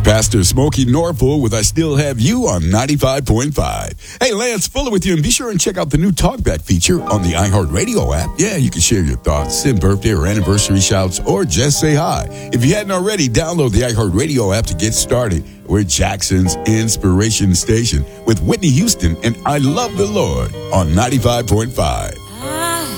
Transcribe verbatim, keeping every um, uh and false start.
Pastor Smokey Norfolk with I Still Have You on ninety-five point five. Hey, Lance Fuller with you, and be sure and check out the new Talkback feature on the iHeartRadio app. Yeah, you can share your thoughts, send birthday or anniversary shouts, or just say hi. If you hadn't already, download the iHeartRadio app to get started. We're Jackson's Inspiration Station with Whitney Houston and I Love the Lord on ninety-five point five.